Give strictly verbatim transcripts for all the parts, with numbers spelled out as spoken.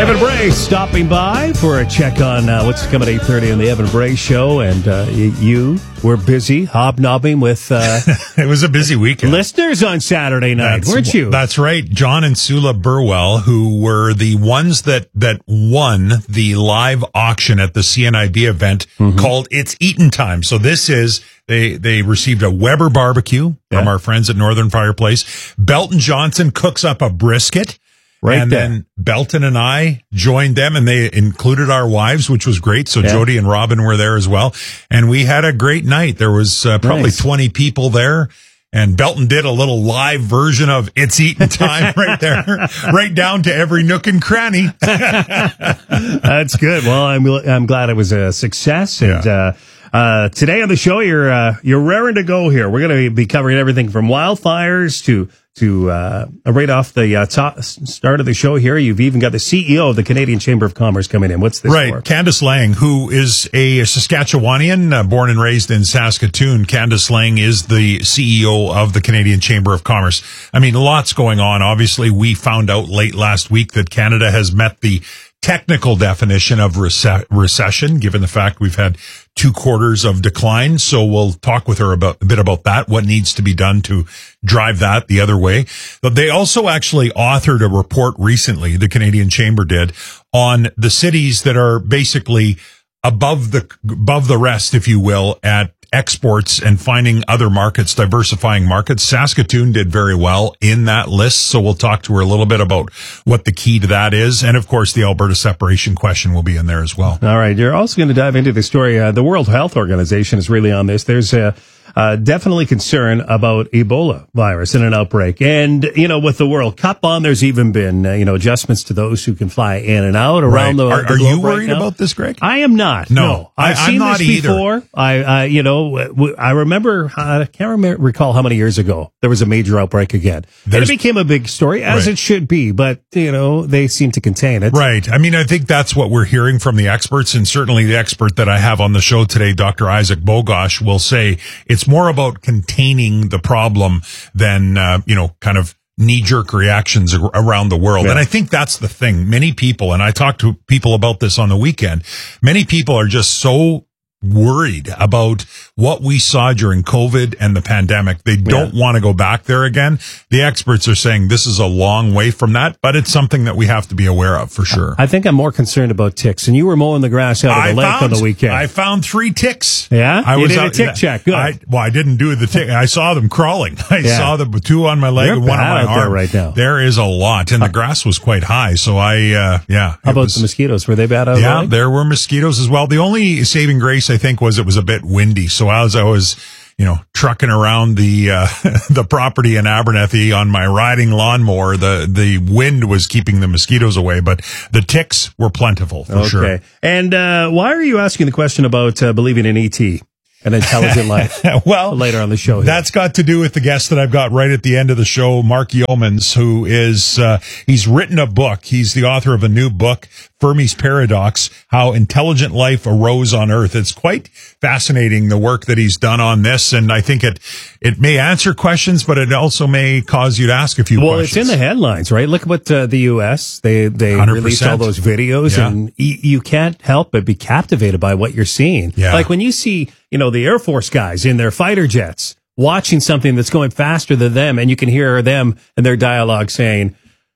Evan Bray stopping by for a check on uh, what's coming at eight thirty on the Evan Bray Show. And uh, y- you were busy hobnobbing with uh, it was a busy weekend. Listeners on Saturday night, that's, weren't you? That's right. John and Sula Burwell, who were the ones that, that won the live auction at the C N I B event mm-hmm. called It's Eatin' Time. So this is, they, they received a Weber barbecue yeah. from our friends at Northern Fireplace. Belton Johnson cooks up a brisket. Right and there. Then Belton and I joined them, and they included our wives, which was great. So yeah. Jody and Robin were there as well. And we had a great night. There was uh, probably nice. twenty people there. And Belton did a little live version of It's Eatin' Time right there, right down to every nook and cranny. That's good. Well, I'm I'm glad it was a success. And yeah. uh, uh, today on the show, you're uh, you're raring to go here. We're going to be covering everything from wildfires to to uh, right off the uh, top start of the show here. You've even got the C E O of the Canadian Chamber of Commerce coming in. What's this right. for? Candice Lang, who is a Saskatchewanian, uh, born and raised in Saskatoon. Candice Lang is the C E O of the Canadian Chamber of Commerce. I mean, lots going on. Obviously, we found out late last week that Canada has met the technical definition of rece- recession, given the fact we've had two quarters of decline. So we'll talk with her about a bit about that, what needs to be done to drive that the other way. But they also actually authored a report recently, the Canadian Chamber did, on the cities that are basically above the above the rest, if you will, at exports and finding other markets, diversifying markets. Saskatoon did very well in that list, so we'll talk to her a little bit about what the key to that is. And, of course, the Alberta separation question will be in there as well. All right. You're also going to dive into the story. Uh, the World Health Organization is really on this. There's a Uh, definitely concern about Ebola virus in an outbreak. And, you know, with the World Cup on, there's even been, uh, you know, adjustments to those who can fly in and out around right. the, are, the are globe you worried right about this, Greg? I am not. No. no. I've I, seen I'm not this either. before. I, I, you know, w- I remember, uh, I can't remember, recall how many years ago there was a major outbreak again. There's, and it became a big story, as right. it should be, but, you know, they seem to contain it. Right. I mean, I think that's what we're hearing from the experts, and certainly the expert that I have on the show today, Doctor Isaac Bogosh, will say it's more about containing the problem than, uh, you know, kind of knee-jerk reactions around the world. Yeah. And I think that's the thing. Many people, and I talked to people about this on the weekend, many people are just so worried about what we saw during COVID and the pandemic. They don't yeah. want to go back there again. The experts are saying this is a long way from that, but it's something that we have to be aware of for sure. I think I'm more concerned about ticks, and you were mowing the grass out of the I lake found, on the weekend. I found three ticks. Yeah? I you was did out, a tick check. Good. I, well, I didn't do the tick. I saw them crawling. I yeah. saw them, two on my leg They're and one on my out arm. There right now. There is a lot, and the grass was quite high, so I, uh, yeah. How about was, the mosquitoes? Were they bad out Yeah, the there were mosquitoes as well. The only saving grace, I think, was it was a bit windy. So as I was, you know, trucking around the uh, the property in Abernethy on my riding lawnmower, the the wind was keeping the mosquitoes away, but the ticks were plentiful for okay. sure. Okay. And uh, why are you asking the question about uh, believing in E T? An intelligent life. Well, later on the show. Here. That's got to do with the guest that I've got right at the end of the show, Mark Yeomans, who is, uh, he's written a book. He's the author of a new book, Fermi's Paradox, How Intelligent Life Arose on Earth. It's quite fascinating, the work that he's done on this. And I think it, it may answer questions, but it also may cause you to ask a few well, questions. Well, it's in the headlines, right? Look what uh, the U S, they, they one hundred percent released all those videos yeah. and y- you can't help but be captivated by what you're seeing. Yeah. Like when you see, you know, the Air Force guys in their fighter jets watching something that's going faster than them, and you can hear them and their dialogue saying,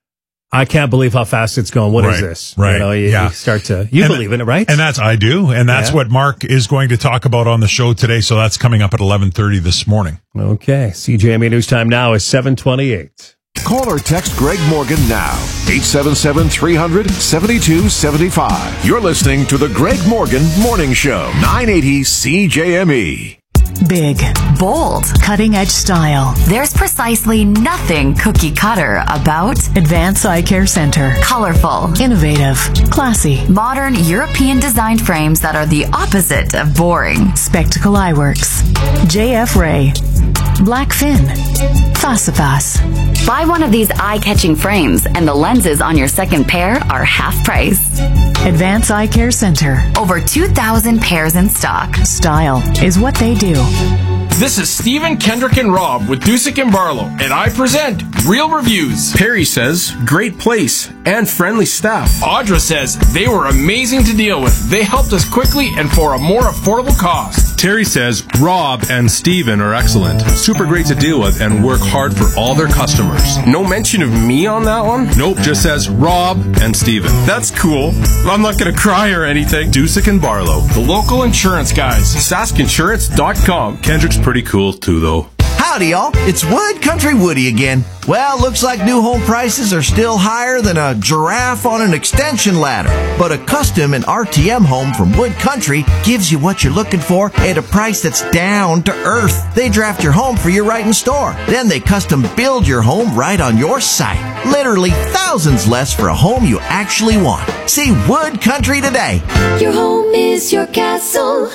I can't believe how fast it's going. What right, is this? Right. You know, you, yeah. you start to, you and believe in it, right? And that's, I do. And that's yeah. what Mark is going to talk about on the show today. So that's coming up at eleven thirty this morning. Okay. C J M E News Time now is seven twenty-eight. Call or text Greg Morgan now. eight seven seven, three hundred, seven two seven five. You're listening to the Greg Morgan Morning Show. nine eighty C J M E. Big, bold, cutting-edge style. There's precisely nothing cookie-cutter about Advance Eye Care Center. Colorful, innovative, classy, modern European-designed frames that are the opposite of boring. Spectacle Eyeworks, J F Ray, Blackfin, Fasifas. Buy one of these eye-catching frames and the lenses on your second pair are half price. Advance Eye Care Center. Over two thousand pairs in stock. Style is what they do. This is Stephen, Kendrick, and Rob with Dusek and Barlow, and I present Real Reviews. Perry says, great place and friendly staff. Audra says, they were amazing to deal with. They helped us quickly and for a more affordable cost. Terry says, Rob and Steven are excellent. Super great to deal with and work hard for all their customers. No mention of me on that one? Nope, just says Rob and Steven. That's cool. I'm not going to cry or anything. Dusek and Barlow, the local insurance guys. Sask Insurance dot com. Kendrick's pretty cool too, though. Howdy, y'all. It's Wood Country Woody again. Well, looks like new home prices are still higher than a giraffe on an extension ladder. But a custom and R T M home from Wood Country gives you what you're looking for at a price that's down to earth. They draft your home for you right in store. Then they custom build your home right on your site. Literally thousands less for a home you actually want. See Wood Country today. Your home is your castle.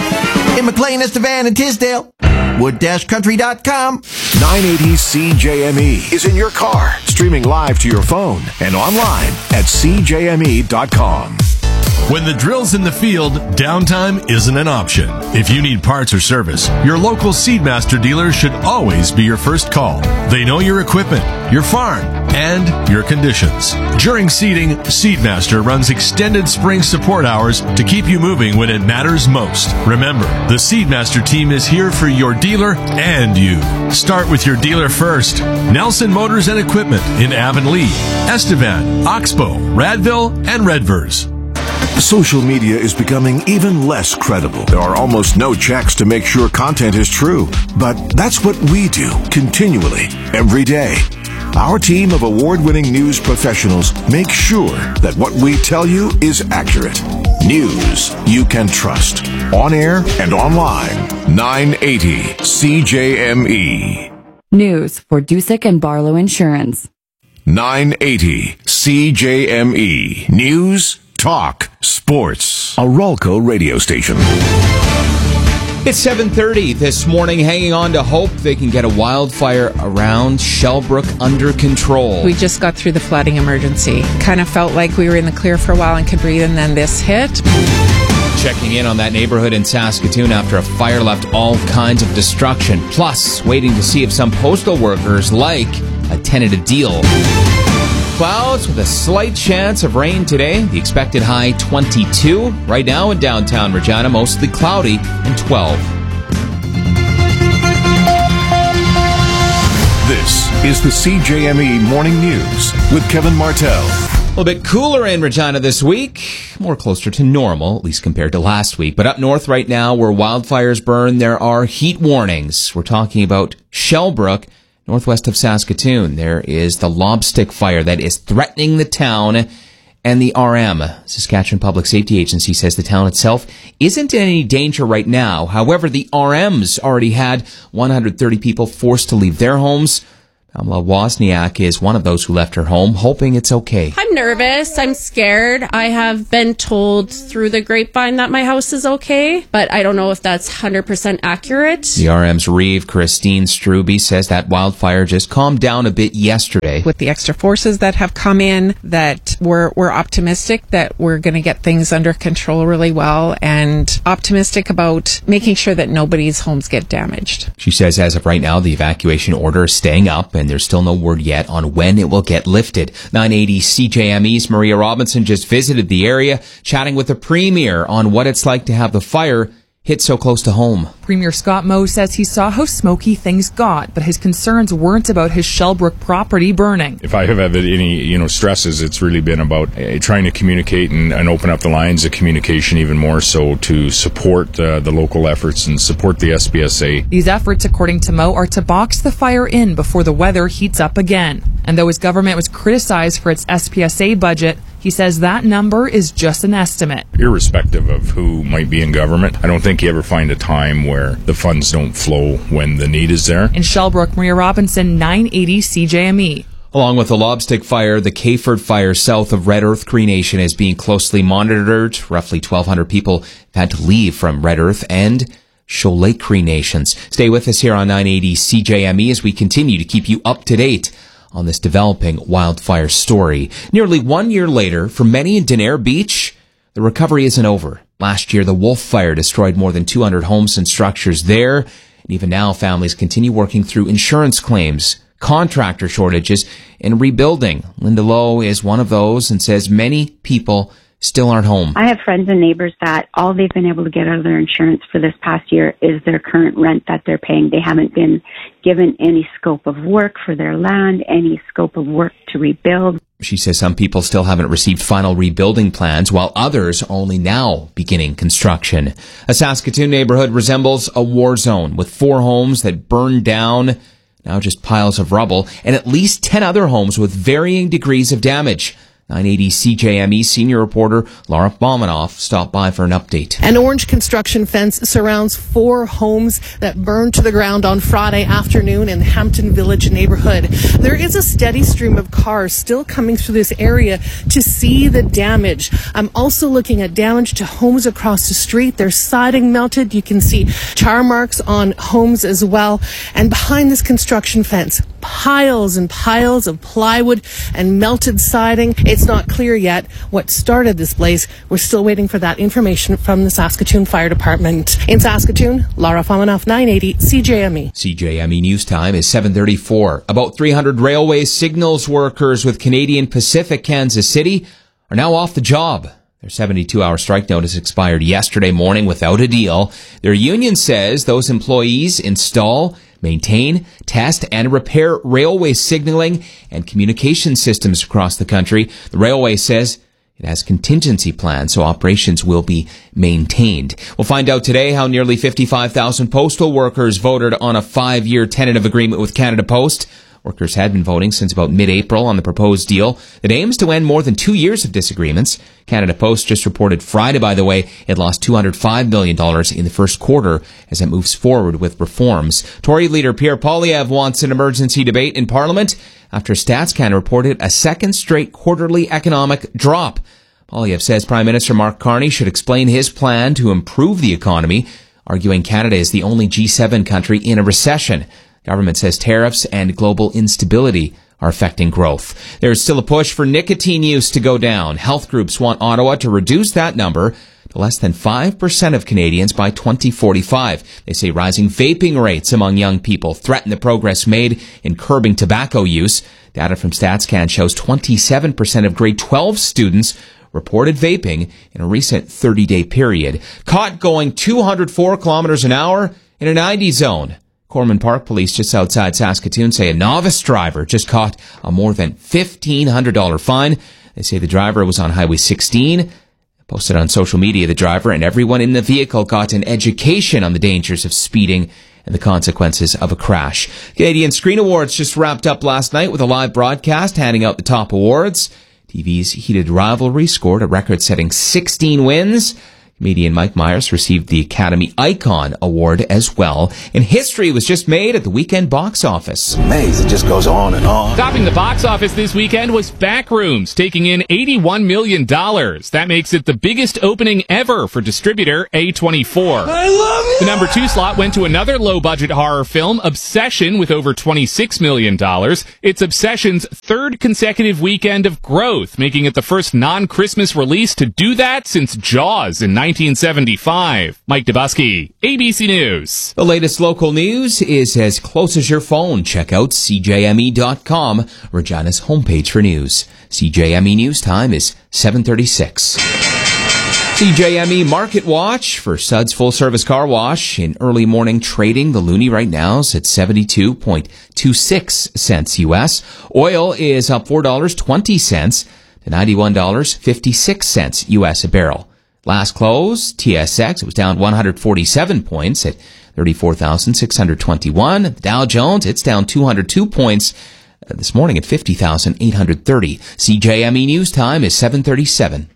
In McLean, Estevan, and Tisdale. wood country dot com. nine eighty C J M E is in your car, streaming live to your phone and online at C J M E dot com. When the drill's in the field, downtime isn't an option. If you need parts or service, your local Seedmaster dealer should always be your first call. They know your equipment, your farm, and your conditions. During seeding, Seedmaster runs extended spring support hours to keep you moving when it matters most. Remember, the Seedmaster team is here for your dealer and you. Start with your dealer first. Nelson Motors and Equipment in Avonlea, Estevan, Oxbow, Radville, and Redvers. Social media is becoming even less credible. There are almost no checks to make sure content is true. But that's what we do continually, every day. Our team of award-winning news professionals make sure that what we tell you is accurate. News you can trust. On air and online. nine eighty C J M E. News for Dusek and Barlow Insurance. nine eighty C J M E. News, talk, sports. A Ralco radio station. It's seven thirty this morning, hanging on to hope they can get a wildfire around Shellbrook under control. We just got through the flooding emergency. Kind of felt like we were in the clear for a while and could breathe, and then this hit. Checking in on that neighborhood in Saskatoon after a fire left all kinds of destruction. Plus, waiting to see if some postal workers like a tentative deal. Clouds with a slight chance of rain today. The expected high twenty-two. Right now in downtown Regina, mostly cloudy and twelve. This is the C J M E Morning News with Kevin Martell. A little bit cooler in Regina this week. More closer to normal, at least compared to last week. But up north right now, where wildfires burn, there are heat warnings. We're talking about Shellbrook, northwest of Saskatoon. There is the Lobstick fire that is threatening the town, and the R M, Saskatchewan Public Safety Agency, says the town itself isn't in any danger right now. However, the R M's already had one hundred thirty people forced to leave their homes. Pamela Wozniak is one of those who left her home, hoping it's okay. I'm nervous. I'm scared. I have been told through the grapevine that my house is okay, but I don't know if that's one hundred percent accurate. The R M's Reeve, Christine Struby, says that wildfire just calmed down a bit yesterday. With the extra forces that have come in, that we're, we're optimistic that we're going to get things under control really well, and optimistic about making sure that nobody's homes get damaged. She says as of right now, the evacuation order is staying up, and there's still no word yet on when it will get lifted. nine eighty C J M E's Maria Robinson just visited the area, chatting with the Premier on what it's like to have the fire hit so close to home. Premier Scott Moe says he saw how smoky things got, but his concerns weren't about his Shellbrook property burning. If I have had any, you know, stresses, it's really been about uh, trying to communicate and, and open up the lines of communication even more so to support uh, the local efforts and support the S B S A. These efforts, according to Moe, are to box the fire in before the weather heats up again. And though his government was criticized for its S P S A budget, he says that number is just an estimate. Irrespective of who might be in government, I don't think you ever find a time where the funds don't flow when the need is there. In Shellbrook, Maria Robinson, nine eighty C J M E. Along with the Lobstick fire, the Kayford fire south of Red Earth Cree Nation is being closely monitored. Roughly twelve hundred people have had to leave from Red Earth and Shoal Lake Cree Nations. Stay with us here on nine eighty C J M E as we continue to keep you up to date on this developing wildfire story. Nearly one year later, for many in Denair Beach, the recovery isn't over. Last year, the Wolf Fire destroyed more than two hundred homes and structures there, And even now, families continue working through insurance claims, contractor shortages, and rebuilding. Linda Lowe is one of those and says many people still aren't home. I have friends and neighbors that all they've been able to get out of their insurance for this past year is their current rent that they're paying. They haven't been given any scope of work for their land, any scope of work to rebuild. She says some people still haven't received final rebuilding plans, while others are only now beginning construction. A Saskatoon neighborhood resembles a war zone, with four homes that burned down, now just piles of rubble, and at least ten other homes with varying degrees of damage. nine eighty C J M E senior reporter Laura Bomanoff stopped by for an update. An orange construction fence surrounds four homes that burned to the ground on Friday afternoon in the Hampton Village neighborhood. There is a steady stream of cars still coming through this area to see the damage. I'm also looking at damage to homes across the street. There's siding melted. You can see char marks on homes as well. And behind this construction fence, piles and piles of plywood and melted siding. It's not clear yet what started this blaze. We're still waiting for that information from the Saskatoon Fire Department. In Saskatoon, Laura Famanoff, nine eighty C J M E. C J M E News Time is seven thirty-four. About three hundred railway signals workers with Canadian Pacific Kansas City are now off the job. Their seventy-two hour strike notice expired yesterday morning without a deal. Their union says those employees install, maintain, test, and repair railway signaling and communication systems across the country. The railway says it has contingency plans, so operations will be maintained. We'll find out today how nearly fifty-five thousand postal workers voted on a five-year tentative agreement with Canada Post. Workers had been voting since about mid-April on the proposed deal that aims to end more than two years of disagreements. Canada Post just reported Friday, by the way, it lost two hundred five million dollars in the first quarter as it moves forward with reforms. Tory leader Pierre Poilievre wants an emergency debate in Parliament after StatsCan reported a second straight quarterly economic drop. Poilievre says Prime Minister Mark Carney should explain his plan to improve the economy, arguing Canada is the only G seven country in a recession. Government says tariffs and global instability are affecting growth. There is still a push for nicotine use to go down. Health groups want Ottawa to reduce that number to less than five percent of Canadians by twenty forty-five. They say rising vaping rates among young people threaten the progress made in curbing tobacco use. Data from StatsCan shows twenty-seven percent of grade twelve students reported vaping in a recent thirty-day period. Caught going two hundred four kilometers an hour in a ninety zone. Corman Park Police just outside Saskatoon say a novice driver just caught a more than fifteen hundred dollars fine. They say the driver was on Highway sixteen. Posted on social media, the driver and everyone in the vehicle got an education on the dangers of speeding and the consequences of a crash. Canadian Screen Awards just wrapped up last night with a live broadcast handing out the top awards. T V's heated rivalry scored a record-setting sixteen wins. Comedian Mike Myers received the Academy Icon Award as well. And history was just made at the weekend box office. Amazing. It just goes on and on. Topping the box office this weekend was Backrooms, taking in eighty-one million dollars. That makes it the biggest opening ever for distributor A twenty-four. I love it! The number two slot went to another low-budget horror film, Obsession, with over twenty-six million dollars. It's Obsession's third consecutive weekend of growth, making it the first non-Christmas release to do that since Jaws in nineteen seventy-five. Mike Dubusky, A B C News. The latest local news is as close as your phone. Check out C J M E dot com, Regina's homepage for news. C J M E News Time is seven thirty-six. C J M E Market Watch for Suds Full Service Car Wash. In early morning trading, the loonie right now is at seventy-two point two six cents U S. Oil is up four dollars and twenty cents to ninety-one dollars and fifty-six cents U S a barrel. Last close, T S X, it was down one hundred forty-seven points at thirty-four thousand six hundred twenty-one. The Dow Jones, it's down two hundred two points uh, this morning at fifty thousand eight hundred thirty. C J M E News Time is seven thirty-seven.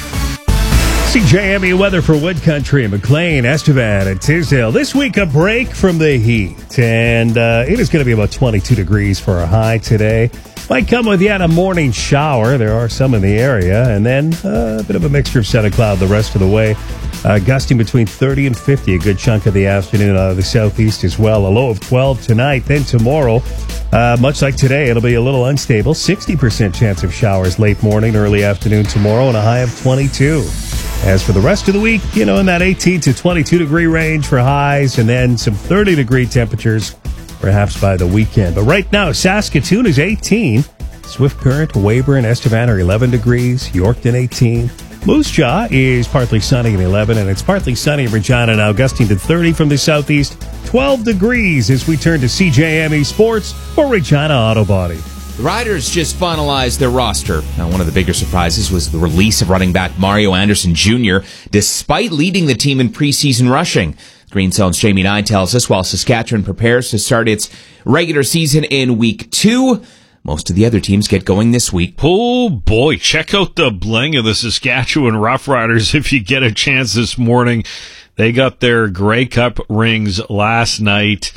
C J M E weather for Wood Country, McLean, Estevan, and Tisdale. This week, a break from the heat, and uh, it is going to be about twenty-two degrees for a high today. Might come with yet a morning shower. There are some in the area, and then uh, a bit of a mixture of sun and cloud the rest of the way. Uh, gusting between thirty and fifty a good chunk of the afternoon out of the southeast as well. A low of twelve tonight. Then tomorrow, uh, much like today, it'll be a little unstable. sixty percent chance of showers late morning, early afternoon tomorrow, and a high of twenty-two. As for the rest of the week, you know, in that eighteen to twenty-two degree range for highs, and then some thirty degree temperatures perhaps by the weekend. But right now, Saskatoon is eighteen. Swift Current, Weyburn, Estevan are eleven degrees. Yorkton, eighteen. Moose Jaw is partly sunny at eleven, and it's partly sunny in Regina now, gusting to thirty from the southeast. twelve degrees as we turn to C J M E Sports for Regina Auto Body. The Riders just finalized their roster. Now, one of the bigger surprises was the release of running back Mario Anderson Junior, despite leading the team in preseason rushing. Green Zone's Jamie Nye tells us while Saskatchewan prepares to start its regular season in week two, most of the other teams get going this week. Oh boy, check out the bling of the Saskatchewan Roughriders if you get a chance this morning. They got their Grey Cup rings last night,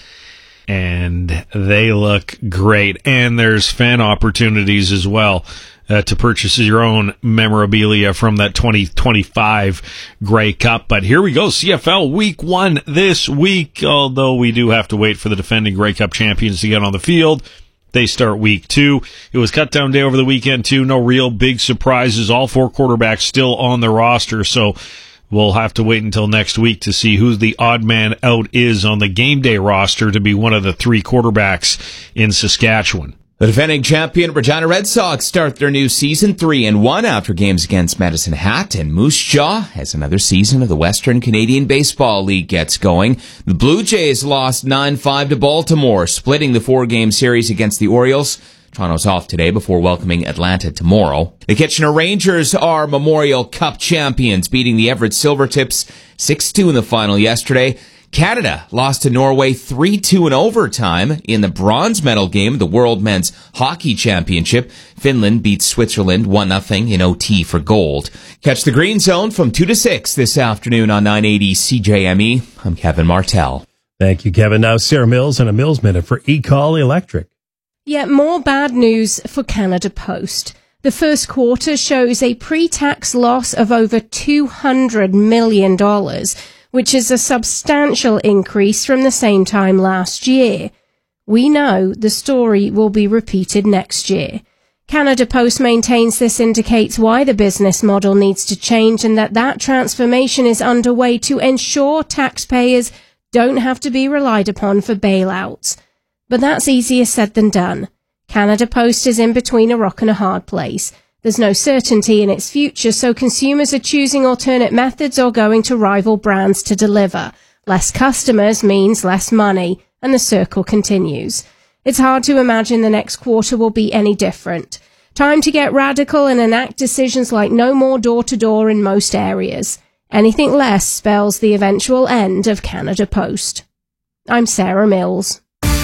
and they look great. And there's fan opportunities as well uh, to purchase your own memorabilia from that twenty twenty-five Grey Cup. But here we go, C F L week one this week, although we do have to wait for the defending Grey Cup champions to get on the field. They start week two. It was cut down day over the weekend, too. No real big surprises. All four quarterbacks still on the roster, so we'll have to wait until next week to see who the odd man out is on the game day roster to be one of the three quarterbacks in Saskatchewan. The defending champion Regina Red Sox start their new season three and one after games against Medicine Hat, and Moose Jaw as another season of the Western Canadian Baseball League gets going. The Blue Jays lost nine five to Baltimore, splitting the four-game series against the Orioles. Toronto's off today before welcoming Atlanta tomorrow. The Kitchener Rangers are Memorial Cup champions, beating the Everett Silvertips six two in the final yesterday. Canada lost to Norway three two in overtime in the bronze medal game of the World Men's Hockey Championship. Finland beats Switzerland one nothing in O T for gold. Catch the Green Zone from two to six this afternoon on nine eighty C J M E. I'm Kevin Martell. Thank you, Kevin. Now Sarah Mills and a Mills Minute for eCall Electric. Yet more bad news for Canada Post. The first quarter shows a pre-tax loss of over two hundred million dollars, which is a substantial increase from the same time last year. We know the story will be repeated next year. Canada Post maintains this indicates why the business model needs to change and that that transformation is underway to ensure taxpayers don't have to be relied upon for bailouts. But that's easier said than done. Canada Post is in between a rock and a hard place. There's no certainty in its future, so consumers are choosing alternate methods or going to rival brands to deliver. Less customers means less money, and the circle continues. It's hard to imagine the next quarter will be any different. Time to get radical and enact decisions like no more door-to-door in most areas. Anything less spells the eventual end of Canada Post. I'm Sarah Mills.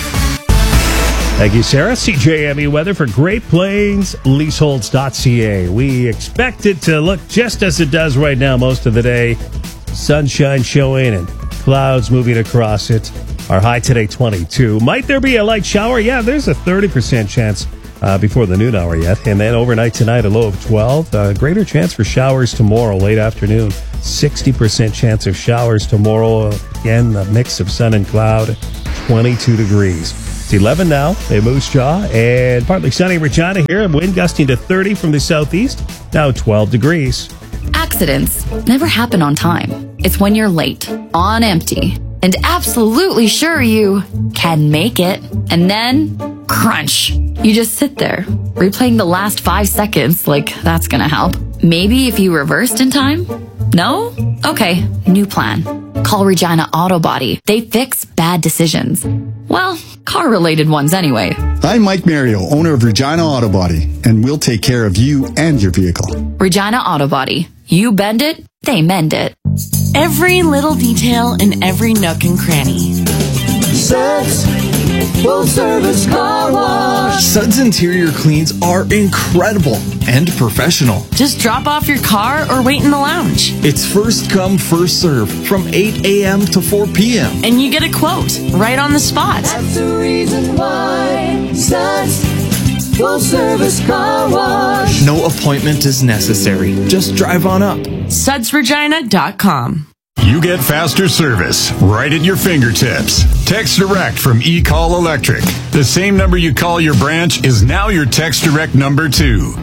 Thank you, Sarah. C J M E weather for Great Plains Leaseholds dot C A. We expect it to look just as it does right now most of the day. Sunshine showing and clouds moving across it. Our high today, twenty-two. Might there be a light shower? Yeah, there's a thirty percent chance uh, before the noon hour yet. And then overnight tonight, a low of twelve. Uh, greater chance for showers tomorrow, late afternoon. sixty percent chance of showers tomorrow. Again, a mix of sun and cloud. twenty-two degrees. It's eleven now, a Moose Jaw, and partly sunny Regina here. Wind gusting to thirty from the southeast. Now twelve degrees. Accidents never happen on time. It's when you're late, on empty, and absolutely sure you can make it. And then, crunch. You just sit there, replaying the last five seconds like that's gonna help. Maybe if you reversed in time? No? Okay, new plan. Call Regina Auto Body. They fix bad decisions. Well, car-related ones anyway. I'm Mike Mario, owner of Regina Auto Body, and we'll take care of you and your vehicle. Regina Auto Body. You bend it, they mend it. Every little detail in every nook and cranny. Suds Full Service Car Wash. Suds interior cleans are incredible and professional. Just drop off your car or wait in the lounge. It's first come, first serve from eight a.m. to four p.m. And you get a quote right on the spot. That's the reason why Suds Full Service Car Wash. No appointment is necessary. Just drive on up. Suds Regina dot com. You get faster service right at your fingertips. Text Direct from eCall Electric. The same number you call your branch is now your Text Direct number too.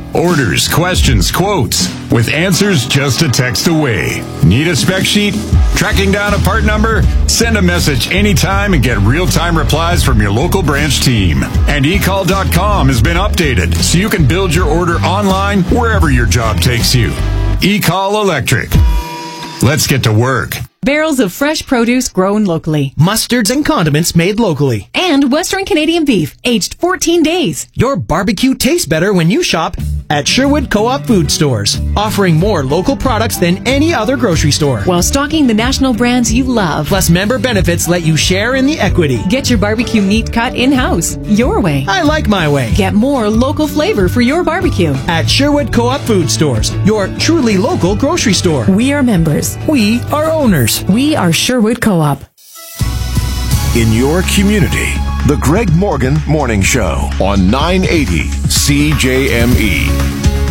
Orders, questions, quotes, with answers just a text away. Need a spec sheet? Tracking down a part number? Send a message anytime and get real-time replies from your local branch team. And e call dot com has been updated, so you can build your order online wherever your job takes you. eCall Electric. Let's get to work. Barrels of fresh produce grown locally. Mustards and condiments made locally. And Western Canadian beef, aged fourteen days. Your barbecue tastes better when you shop at Sherwood Co-op Food Stores, offering more local products than any other grocery store. While stocking the national brands you love. Plus, member benefits let you share in the equity. Get your barbecue meat cut in-house, your way. I like my way. Get more local flavor for your barbecue. At Sherwood Co-op Food Stores, your truly local grocery store. We are members. We are owners. We are Sherwood Co-op. In your community, the Greg Morgan Morning Show on nine eighty C J M E.